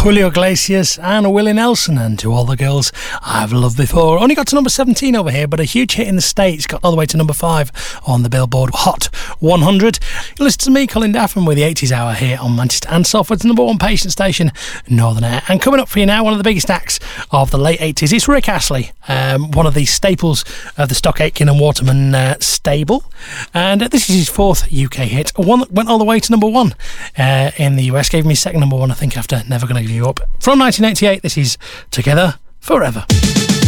Julio Iglesias and Willie Nelson, and To All the Girls I've Loved Before. Only got to number 17 over here, but a huge hit in the States. Got all the way to number 5 on the Billboard Hot 100. You listen to me, Colin Daffin, with the 80s Hour here on Manchester and Salford's number 1 patient station, Northern Air. And coming up for you now, one of the biggest acts of the late 80s. It's Rick Astley, one of the staples of the Stock Aitken and Waterman stable. And this is his 4th UK hit, one that went all the way to number 1 in the US. Gave me second number 1, I think, after Never Gonna Give You Up. From 1988, this is Together Forever.